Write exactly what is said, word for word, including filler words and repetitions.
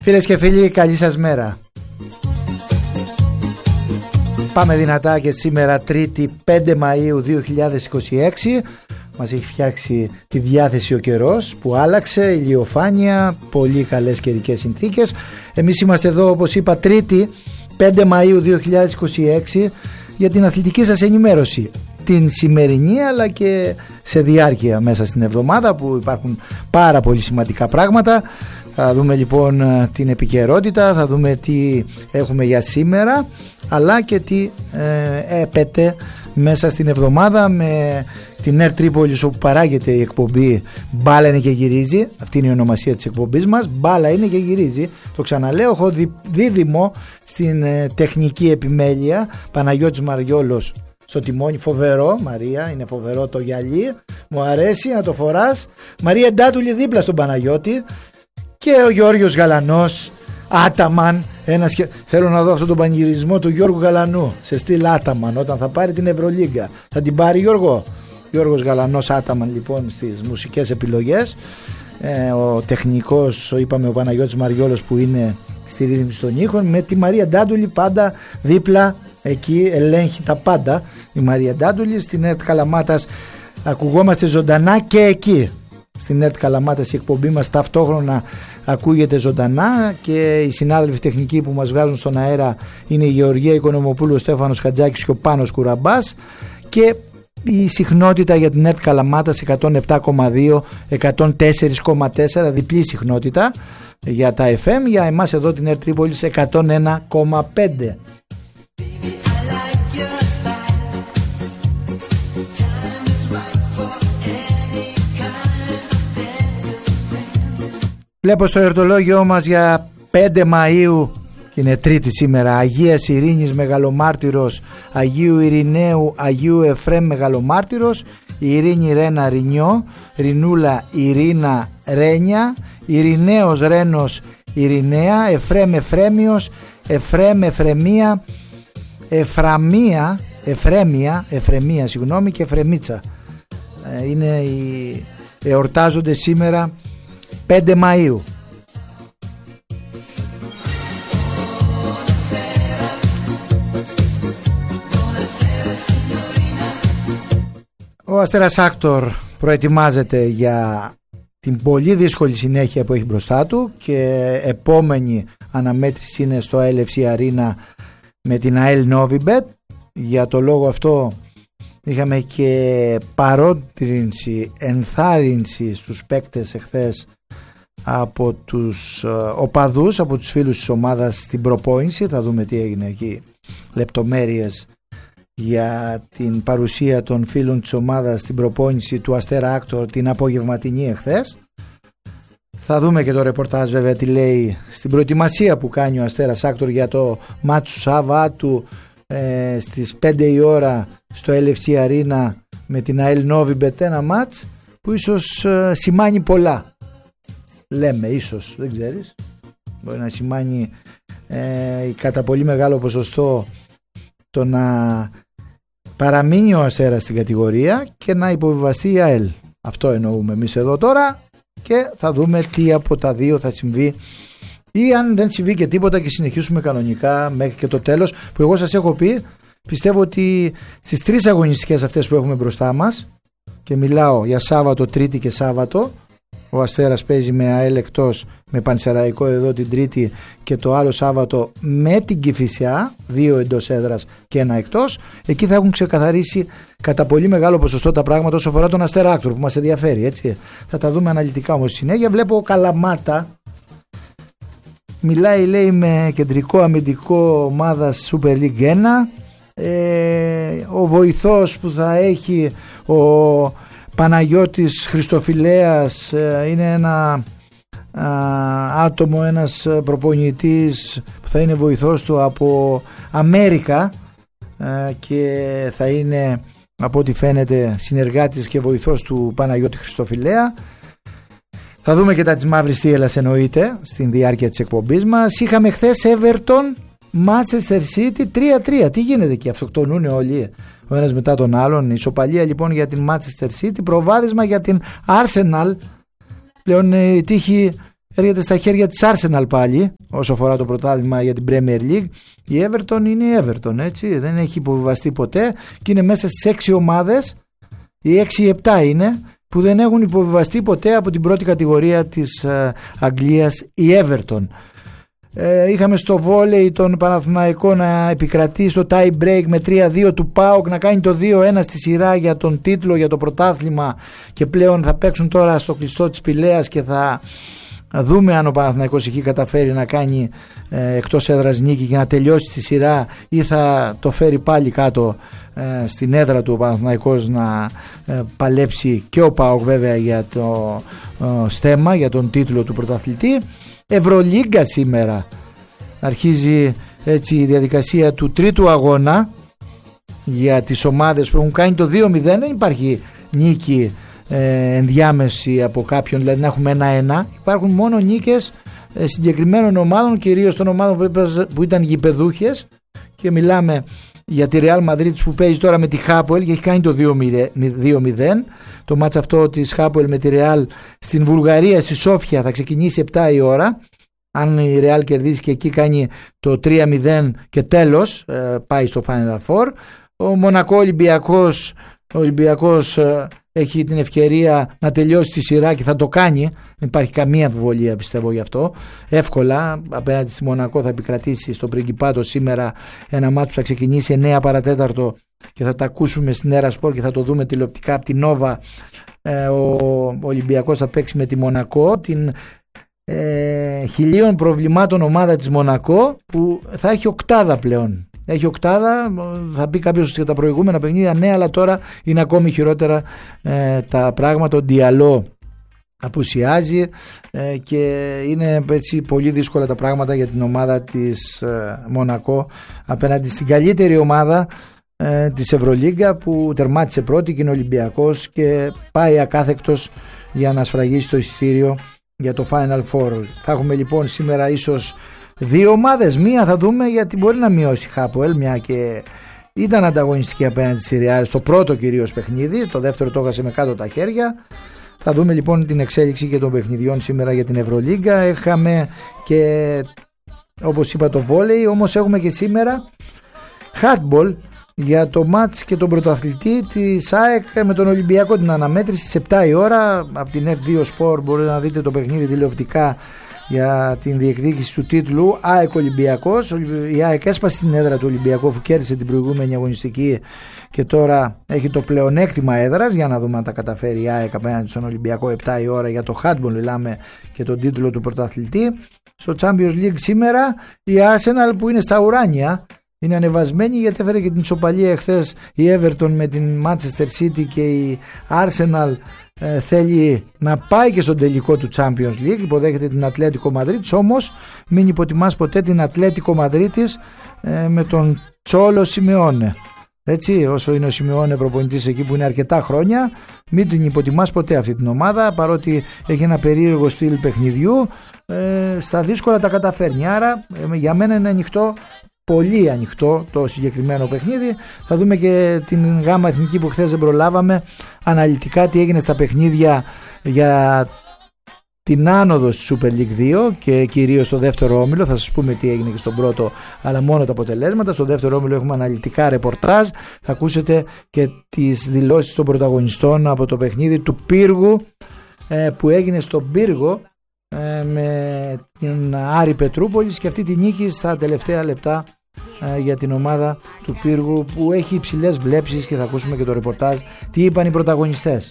Φίλες και φίλοι, καλή σας μέρα. Πάμε δυνατά και σήμερα Τρίτη πέντε Μαΐου δύο χιλιάδες είκοσι έξι. Μας έχει φτιάξει τη διάθεση ο καιρός που άλλαξε, ηλιοφάνεια, πολύ καλές καιρικές συνθήκες. Εμείς είμαστε εδώ, όπως είπα, Τρίτη πέντε Μαΐου δύο χιλιάδες είκοσι έξι για την αθλητική σας ενημέρωση, την σημερινή αλλά και σε διάρκεια μέσα στην εβδομάδα, που υπάρχουν πάρα πολύ σημαντικά πράγματα. Θα δούμε λοιπόν την επικαιρότητα, θα δούμε τι έχουμε για σήμερα, αλλά και τι ε, έπεται μέσα στην εβδομάδα με την Air Tripolis, όπου παράγεται η εκπομπή Μπάλα είναι και γυρίζει. Αυτή είναι η ονομασία της εκπομπής μας, Μπάλα είναι και γυρίζει. Το ξαναλέω, έχω δι, δίδυμο στην ε, τεχνική επιμέλεια, Παναγιώτης Μαριόλος στο τιμόνι, φοβερό. Μαρία, είναι φοβερό το γυαλί, μου αρέσει να το φοράς. Μαρία Ντάτουλη δίπλα στον Παναγιώτη. Και ο Γιώργος Γαλανός, Άταμαν. Ένας... Θέλω να δω αυτόν τον πανηγυρισμό του Γιώργου Γαλανού σε στυλ Άταμαν όταν θα πάρει την Ευρωλίγκα. Θα την πάρει, Γιώργο? Γιώργος Γαλανός, Άταμαν λοιπόν στις μουσικές επιλογές. Ε, ο τεχνικός, είπαμε, ο Παναγιώτης Μαριόλος, που είναι στη ρύθμιση των ήχων, με τη Μαρία Ντάντουλη πάντα δίπλα, εκεί ελέγχει τα πάντα η Μαρία Ντάντουλη. Στην ΕΡΤ Καλαμάτας ακουγόμαστε ζωντανά και εκεί. Στην ΕΡΤ Καλαμάτας η εκπομπή μας ταυτόχρονα ακούγεται ζωντανά, και οι συνάδελφοι τεχνικοί που μας βγάζουν στον αέρα είναι η Γεωργία Οικονομοπούλου, ο Στέφανος Χατζάκης και ο Πάνος Κουραμπάς, και η συχνότητα για την ΕΡΤ Καλαμάτας εκατόν επτά κόμμα δύο, εκατόν τέσσερα κόμμα τέσσερα, διπλή συχνότητα για τα εφ εμ, για εμάς εδώ την Air Tripolis εκατόν ένα κόμμα πέντε. Βλέπω στο εορτολόγιο μας για πέντε Μαΐου, και είναι Τρίτη σήμερα, Αγίας Ειρήνης Μεγαλομάρτυρος, Αγίου Ειρηναίου, Αγίου Εφραίμ Μεγαλομάρτυρος, Ειρήνη Ρένα Ρινιό, Ρινούλα Ειρήνα Ρένια, Ειρηναίος Ρένος Ειρηναία, Εφραίμ Εφραίμιος, Εφραίμ Εφραιμία, Εφραμία, Εφραίμια, Εφραιμία, συγγνώμη, και Εφραιμίτσα. Είναι οι... εορτάζονται σήμερα πέντε Μαΐου. Ο Αστέρας Άκτορ προετοιμάζεται για την πολύ δύσκολη συνέχεια που έχει μπροστά του, και επόμενη αναμέτρηση είναι στο ελ εφ σι Arena με την ΑΕΛ Novibet. Για το λόγο αυτό είχαμε και παρότρινση, ενθάρρυνση στους παίκτες εχθές από τους οπαδούς, από τους φίλους της ομάδας στην προπόνηση. Θα δούμε τι έγινε εκεί, λεπτομέρειες για την παρουσία των φίλων της ομάδας στην προπόνηση του Αστέρα Άκτορ την απογευματινή εχθές. Θα δούμε και το ρεπορτάζ βέβαια τι λέει στην προετοιμασία που κάνει ο Αστέρας Άκτορ για το μάτσο του Σαββάτου ε, στις πέντε η ώρα στο ελ εφ σι Arena με την ΑΕΛ Novibet, ένα μάτς που ίσως ε, σημάνει πολλά. Λέμε ίσως, δεν ξέρεις, μπορεί να σημάνει ε, κατά πολύ μεγάλο ποσοστό το να παραμείνει ο Αστέρας στην κατηγορία και να υποβιβαστεί η ΑΕΛ. Αυτό εννοούμε εμείς εδώ τώρα, και θα δούμε τι από τα δύο θα συμβεί, ή αν δεν συμβεί και τίποτα και συνεχίσουμε κανονικά μέχρι και το τέλος, που εγώ σας έχω πει, πιστεύω ότι στις τρεις αγωνιστικές αυτές που έχουμε μπροστά μας, και μιλάω για Σάββατο, Τρίτη και Σάββατο, ο Αστέρας παίζει με ΑΕΛ εκτός, με Πανσεραϊκό εδώ την Τρίτη, και το άλλο Σάββατο με την Κηφισιά, δύο εντός έδρας και ένα εκτός. Εκεί θα έχουν ξεκαθαρίσει κατά πολύ μεγάλο ποσοστό τα πράγματα όσο αφορά τον Αστέρα Άκτορ που μας ενδιαφέρει, έτσι. Θα τα δούμε αναλυτικά όμως στη συνέχεια. Βλέπω Καλαμάτα, μιλάει, λέει, με κεντρικό αμυντικό ομάδα Super League ένα. Ε, ο βοηθός που θα έχει ο Παναγιώτης Χριστοφιλέας είναι ένα α, άτομο, ένας προπονητής που θα είναι βοηθός του από Αμέρικα, α, και θα είναι, από ό,τι φαίνεται, συνεργάτης και βοηθός του Παναγιώτη Χριστοφιλέα. Θα δούμε και τα της Μαύρης Θύελλας, εννοείται, στην διάρκεια της εκπομπής μας. Είχαμε χθες Everton Manchester City τρία τρία. Τι γίνεται εκεί, αυτοκτονούν όλοι ο ένας μετά τον άλλον. Ισοπαλία λοιπόν για την Manchester City, προβάδισμα για την Arsenal. Πλέον η τύχη έρχεται στα χέρια της Arsenal πάλι όσο αφορά το πρωτάθλημα για την Premier League. Η Everton είναι η Everton, έτσι, δεν έχει υποβιβαστεί ποτέ και είναι μέσα στις έξι ομάδες, οι έξι επτά είναι, που δεν έχουν υποβιβαστεί ποτέ από την πρώτη κατηγορία της ε, Αγγλίας, η Everton. Ε, είχαμε στο βόλεϊ τον Παναθηναϊκό να επικρατεί στο tie break με τρία δύο του ΠΑΟΚ, να κάνει το δύο ένα στη σειρά για τον τίτλο, για το πρωτάθλημα, και πλέον θα παίξουν τώρα στο κλειστό της Πηλαίας και θα δούμε αν ο Παναθηναϊκός εκεί καταφέρει να κάνει ε, εκτός έδρας νίκη και να τελειώσει τη σειρά, ή θα το φέρει πάλι κάτω ε, στην έδρα του ο Παναθηναϊκός να ε, παλέψει, και ο ΠΑΟΚ βέβαια, για το ε, στέμμα, για τον τίτλο του πρωταθλητή. Ευρωλίγκα σήμερα αρχίζει έτσι η διαδικασία του τρίτου αγώνα για τις ομάδες που έχουν κάνει το δύο μηδέν. Δεν υπάρχει νίκη ε, ενδιάμεση από κάποιον, δηλαδή να έχουμε ένα ένα. Υπάρχουν μόνο νίκες ε, συγκεκριμένων ομάδων, κυρίως των ομάδων που ήταν γηπεδούχες, και μιλάμε για τη Real Madrid που παίζει τώρα με τη Hapoel και έχει κάνει το δύο μηδέν. Το μάτς αυτό της Hapoel με τη Real στην Βουλγαρία, στη Σόφια, θα ξεκινήσει επτά η ώρα. Αν η Real κερδίσει και εκεί κάνει το τρία μηδέν και τέλος, πάει στο Final Four. Ο Μονακό Ολυμπιακός, ο Ολυμπιακός έχει την ευκαιρία να τελειώσει τη σειρά και θα το κάνει. Δεν υπάρχει καμία αμφιβολία, πιστεύω, γι' αυτό. Εύκολα απέναντι στη Μονακό θα επικρατήσει στο Πριγκιπάτο σήμερα ένα μάτσο που θα ξεκινήσει εννέα παρατέταρτο και θα τα ακούσουμε στην Έρα Σπορ και θα το δούμε τηλεοπτικά από την Νόβα. Ε, ο Ολυμπιακός θα παίξει με τη Μονακό, την ε, χιλίων προβλημάτων ομάδα της Μονακό, που θα έχει οκτάδα πλέον. Έχει οκτάδα, θα πει κάποιος για τα προηγούμενα παιχνίδια, ναι, αλλά τώρα είναι ακόμη χειρότερα ε, τα πράγματα. Ο Διαλό απουσιάζει ε, και είναι έτσι πολύ δύσκολα τα πράγματα για την ομάδα της ε, Μονακό απέναντι στην καλύτερη ομάδα ε, της Ευρωλίγκα, που τερμάτισε πρώτη και είναι Ολυμπιακός και πάει ακάθεκτος για να σφραγίσει το εισιτήριο για το Final Four. Θα έχουμε λοιπόν σήμερα ίσως δύο ομάδες. Μία θα δούμε, γιατί μπορεί να μειώσει η Hapoel, μια και ήταν ανταγωνιστική απέναντι στη Real στο πρώτο κυρίως παιχνίδι, το δεύτερο το έχασε με κάτω τα χέρια. Θα δούμε λοιπόν την εξέλιξη και των παιχνιδιών σήμερα για την Ευρωλίγκα. Έχαμε και, όπως είπα, το βόλεϊ, όμως έχουμε και σήμερα handball για το μάτς και τον πρωταθλητή της ΑΕΚ με τον Ολυμπιακό, την αναμέτρηση στις επτά η ώρα από την εφ δύο Sport. Μπορείτε να δείτε το παιχνίδι τηλεοπτικά για την διεκδίκηση του τίτλου ΑΕΚ Ολυμπιακός. Η ΑΕΚ έσπασε την έδρα του Ολυμπιακού, αφού κέρδισε την προηγούμενη αγωνιστική και τώρα έχει το πλεονέκτημα έδρας. Για να δούμε αν τα καταφέρει η ΑΕΚ απέναντι στον Ολυμπιακό. Επτά η ώρα για το handball μιλάμε, και τον τίτλο του πρωταθλητή. Στο Champions League σήμερα η Arsenal, που είναι στα ουράνια, είναι ανεβασμένη, γιατί έφερε και την ισοπαλία εχθές η Everton με την Manchester City, και η Arsenal ε, θέλει να πάει και στον τελικό του Champions League. Υποδέχεται την Ατλέτικο Μαδρίτης, όμως μην υποτιμάς ποτέ την Ατλέτικο Μαδρίτης ε, με τον Τσόλο Σιμεώνε. Έτσι, όσο είναι ο Σιμεώνε προπονητής εκεί, που είναι αρκετά χρόνια, μην την υποτιμάς ποτέ αυτή την ομάδα, παρότι έχει ένα περίεργο στυλ παιχνιδιού, ε, στα δύσκολα τα καταφέρνει. Άρα ε, για μένα είναι ανοιχτό, πολύ ανοιχτό το συγκεκριμένο παιχνίδι. Θα δούμε και την γάμα εθνική που χθες δεν προλάβαμε, αναλυτικά τι έγινε στα παιχνίδια για την άνοδο στη Super League δύο και κυρίως στο δεύτερο όμιλο. Θα σας πούμε τι έγινε και στον πρώτο, αλλά μόνο τα αποτελέσματα. Στο δεύτερο όμιλο έχουμε αναλυτικά ρεπορτάζ. Θα ακούσετε και τις δηλώσεις των πρωταγωνιστών από το παιχνίδι του Πύργου ε, που έγινε στον Πύργο ε, με την Άρη Πετρούπολης, και αυτή τη νίκη στα τελευταία λεπτά ε, για την ομάδα του Πύργου, που έχει υψηλές βλέψεις, και θα ακούσουμε και το ρεπορτάζ τι είπαν οι πρωταγωνιστές.